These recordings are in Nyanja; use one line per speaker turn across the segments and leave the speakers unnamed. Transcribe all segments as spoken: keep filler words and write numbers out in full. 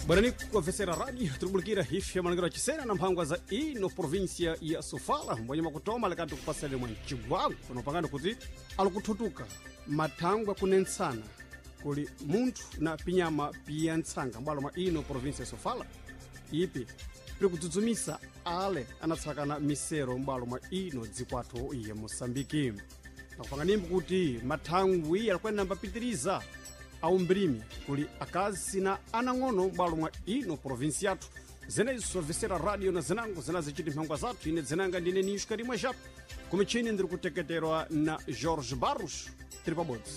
Barani kuafesera radio turubulikira hifya managiro chisena na mpangwa za ino provinsia ya Sofala mbonye makutoma lekati kupasale mwa nchigwagu kunopangana kuti alukututuka matangwa kunensana kuli muntu na pinyama pia ntsanga mbalo mwa ino provinsia ya Sofala ipi prikutudzumisa ale anatsakana misero mbalo mwa ino dzikwato ya Mosambiki na kupanganimbu kuti matangwi yalikwenda mbapitiriza au mbrimi kuli akazi na anang'ono mbalo mwa ino provinsi yathu zenezo visera radio na zinango zinazichiti mphangwa zathu ine zinanga ndine ni Yushkari Mwajapu kumichini ndiri kuteketerwa na Jorge Barros tiri pabodzi.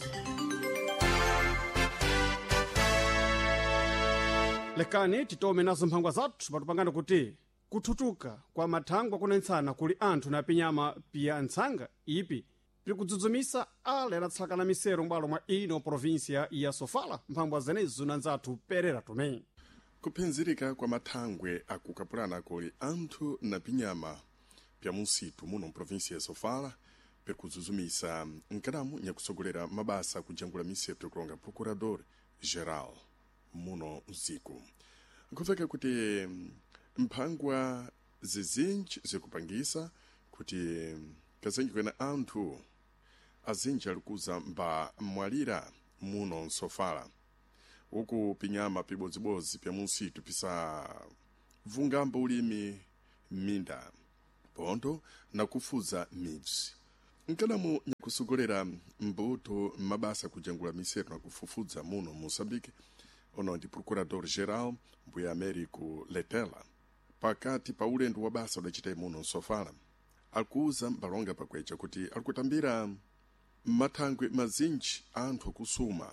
Lekani titome nazo mphangwa zathu patupangana kuti kututuka kwa matangwa kunentsana kuli anthu na pinyama pia ntsanga ipi prikudzudzumisa ale anatsakana misero mbalo mwa ino provinsia ya Sofala mphangwa zenezo nanzathu perera tume.
Kupenzereka kwa mathangwe akukapulana kuli anthu na pinyama pya musitu muno provinsia ya Sofala perikudzuzumisa nkadamu nyakusogolera mabasa kujangula miseto kulonga procurador geral muno msiku. Kufeka kuti mphangwa zizinji zikupangisa kuti kazenji kwena anthu azinji alikuza mba mwalira muno Sofala uku pinyama pibozibozi pya musitu pisa vungamba ulimi minda pondo na kufuza midzi. Nkadamu nyakusogolera mbuto mabasa kujangula miseto na kufufuza muno Mosambiki ono ndi procurador geral mbuya Americo Letela pakati pa ulendo wa basa udachita muno Sofala alikuza mbalonga pakwecha kuti alikutambira mathangwe mazinji anthu kusuma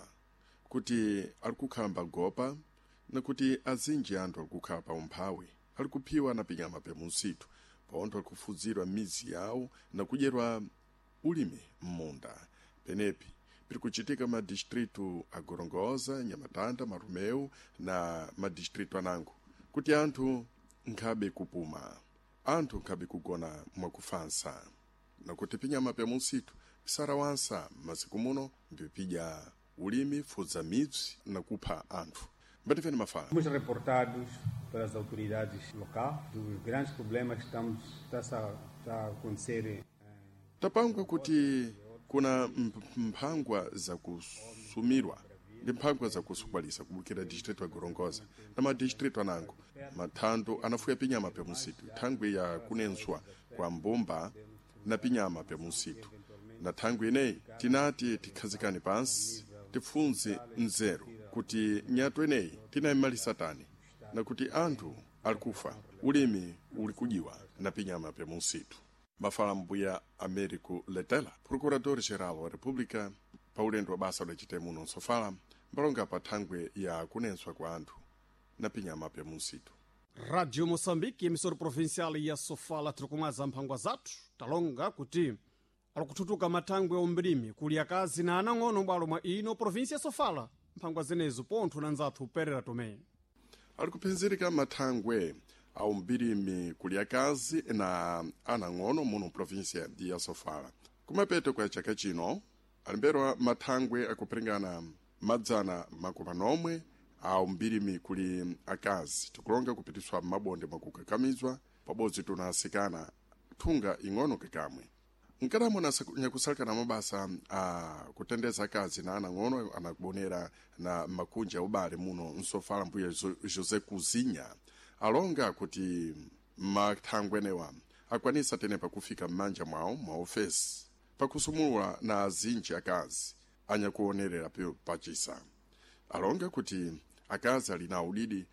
kuti alikukhala gopa na kuti azinji anthu alikukhala pa umphawi alikuphiwa na pinyama pya musitu paontho alikufuzirwa mizi yawo na kudyerwa ulimi mmunda penepi pirikuchitika madistritu a Gorongosa, Nyamatanda, Marumeu na madistritu anango kuti anthu nkhabe kupuma anthu nkhabe kugona mwakufansa na kuti pinyama pya musitu pisarawansa masiku muno mbipidya ulimi fuza midzi na kupha anthu. Mbatifeni mafala.
Fomos reportados pelas autoridades locais dos grandes problemas que estamos está a acontecer.
Tapangwa kuti kuna mphangwa za kusumirwa ndi mphangwa za kusukwalisa kubukira distritu ya Gorongosa na madistritu anango mathando anafuya pinyama pya musitu thangwe ya kunenswa kwa mbomba na pinyama pya musitu na thangwe ineyi tinati tikhazikani pansi tifunze nzeru kuti nyato ineyi tinayimalisa tani na kuti anthu alikufa ulimi ulikujiwa na pinyama pya musitu. Mafala mbuya Americo Letela procurador geral wa República pa ulendo wa basa udachita muno Sofala mbalonga pa thangwe ya kunenswa kwa anthu na pinyama pya musitu.
Radio Mosambiki emisora provincial ya Sofala tirikumwaza mphangwa zathu talonga kuti alikututuka mathangwe ombrimi kuli akazi na anang'ono mbalo mwa ino provinsia ya Sofala mphangwa zenezo pontho nanzathu perera tume.
Alikupenzereka mathangwe au mbirimi kuli akazi na anang'ono muno provinsia ya Sofala. Kumapeto kwa chaka chino alimberwa mathangwe akupringana madzana makupanomwe au mbirimi kuli akazi tukulonga kupitiswa mabonde makukakamizwa pabodzi tunasikana thunga ing'ono kakamwe. Nkadamu nyakusalika mabasa a kutendeza akazi na anang'ono anakubonera na makunja ya ubale muno Sofala mbuya José Kuzinya alonga kuti mathangwenewa akwanisa tenepa kufika mmanja mwawo mwa ofesi pakusumulwa na azinji akazi anyakuonerera pachisa. Alonga kuti akazi alina udidi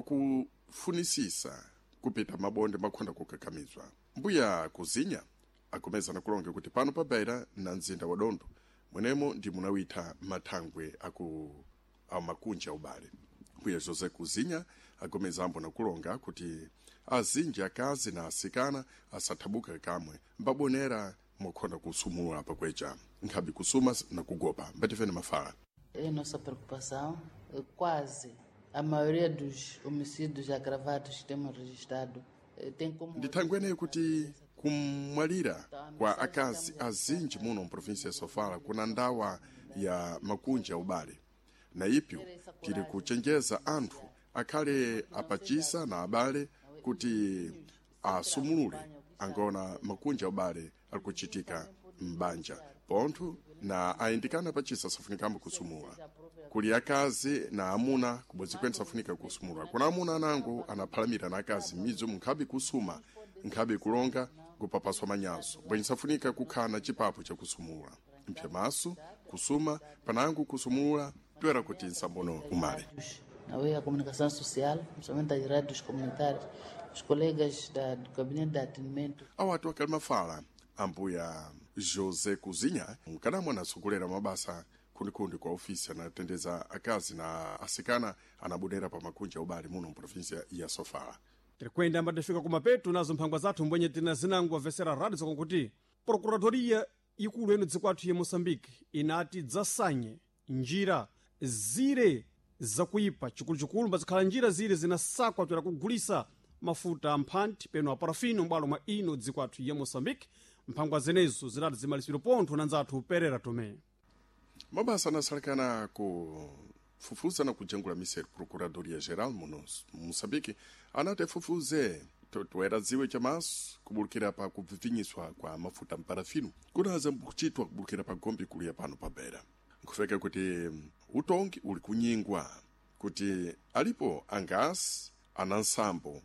wakufunisisa kupita mabonde makhonda kukakamizwa. Mbuya Kuzinya akomeza na kulonga kuti pano pabaira na nzinda wa Dondo mwenemo ndi munawitha mathangwe aku au makunja ubale. Mbuya José Kuzinya akomeza ambo na kulonga kuti azinji akazi na asikana asathabuka kamwe mbabonera mokhonda kusumula pakwecha nkhabi kusuma na kugopa. Mbatifeni mafala.
É nossa preocupação, quase a maioria dos homicídios agravados que temos registrado tem como
ndithangwene kuti kumwalira kwa akazi azinji muno provinsia ya Sofala kuna ndawa ya makunja ubale na ipyo tiri kuchenjeza anthu akhale apachisa na abale kuti asumulule angona makunja ubale alikuchitika mbanja pontho na ayindikana pachisa safunikamba kusumula kuli akazi na amuna kubodzi kwene safunika kusumula kuna amuna anango anaphalamira na akazi mizo nkhabe kusuma nkhabe kulonga kupapaswa manyazo bwenye safunika kukhana chipapo cha kusumula mpya maso kusuma panango kusumula toera kuti nsambono umale
na a comunicação social, principalmente as rádios comunitárias, os colegas da, do gabinete de atendimento.
Awatu akalima fala ambuya José Kuzinha mkanamu anasogolera mabasa kunikundi kwa ofisi anatendeza akazi na asikana anabudera pa makunja ubali muno mprovinsia ya Sofala.
Tirikwenda mbadafika kumapetu nazo mphangwa zathu mbwenye tina zinangu wavesera radio zakonkuti Procuradoria ikulu eno dzikwathu ya Moçambique inati dzasanye njira zire zakuipa chikulu-chikulu mbazikhala njira zire zinasakwa toera kugulisa mafuta amphanti peno aparafino mbwalo mwa ino dzikwathu ya Moçambique mphangwa zenezo zirati zimalisiro pontho na nzathu Perera Tomé.
Mabasa anasalikana kufufuza na kujengula miseri Procuradoria Geral muno Moçambique anate fufuze toera ziwe chamaso kubulukira pa kuvivinyiswa kwa mafuta mparafino kunaza kuchitwa kubulukira pa gombi kulia pano pa Beira nkufeka kuti utongi uli kunyingwa kuti alipo angasi anansambo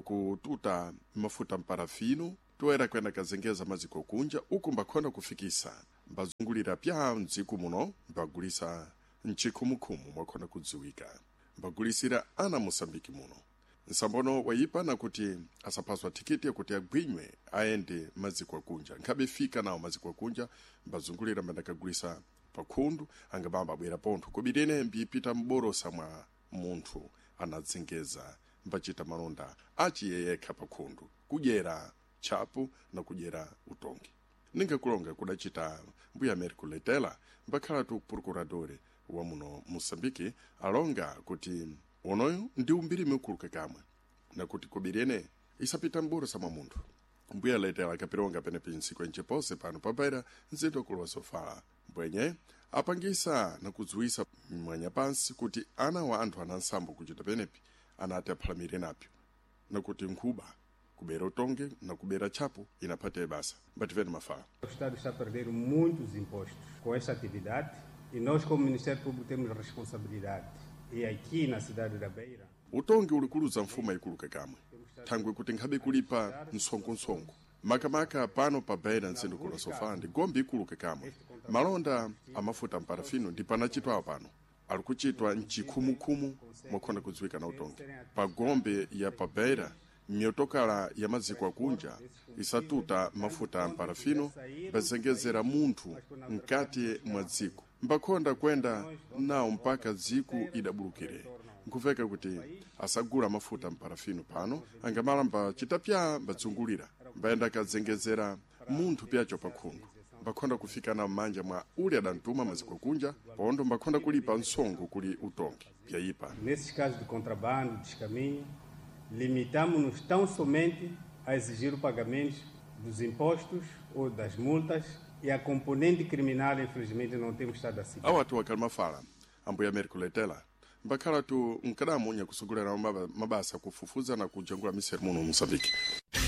okututa mafuta mparafino toera kwenda kazengeza maziko kunja uku mbakhona kufikisa mbazungulira pya mdziku muno mbagulisa nchikumukumu mwakhona kudziwika mbagulisira ana Moçambique muno nsambono wayipa na kuti asapaswa tikiti ya kuti agwinywe aende maziko kunja nkhabe fika nawo maziko kunja mbazungulira mbandakagulisa pakhundu angabamba bwera pontho kubirene mbipita mborosa mwa munthu anadzengeza mbachita malonda achiyeyekha pakhundu kudyera chapu na kudyera utongi ninga kulonga kudachita mbuya Américo Letela mbakhala tu procuradore wa muno Moçambique alonga kuti onoyo ndi umbiri mukuluke kamwe na kuti kubirene isapita mborosa mwa munthu mbuya Letela kapironga pene pinsiko enchepose pano papaira nzito kulwa Sofala bwenye apangisa na kuzuisa mwanya pansi kuti ana wa anthu anansambo kuchita penepi anati aphalamire napyo na kuti nkhuba kubera utonge na kubera chapo inapata basa bativene mafala.
O Estado está a perder muitos impostos com esta atividade e nós como Ministério Público temos responsabilidade e aqui na cidade da Beira
utonge ulikuluza mfuma ikuluke kamwe thangwe kuti nkhabe kulipa nsongo-nsongo makamaka pano pa Beira ntsindo kula Sofala ndi gombi ikuluke kamwe malonda amafuta mparafino ndi panachitwa pano alikuchitwa nchikhumukhumu mwakhona kudziwika na utonge pa gombe ya pa Beira myotokala ya maziko akunja isatuta mafuta mparafino bazengezera munthu mkati mwa dziko mbakhonda kwenda nawo mpaka dziku idabulukire nkuveka kuti asagula mafuta mparafino pano angamalamba chitapya mbadzungulira mbayenda kadzengezera munthu pyacho pakhundu mbakhonda kufika na mmanja mwa uli adantuma maziko kunja pondo mbakhonda kulipa nsongo kuli utongi pyayipa.
Nesses casos de contrabando, descaminho, limitamos-nos tão somente a exigir o pagamento dos impostos ou das multas e a componente criminal, infelizmente, não temos estado assim.
Awatu wakalima fala ambuya Américo Letela mbakhala tu nkadamu nya kusogolera mabasa kufufuza na kujangula miseri muno Moçambique.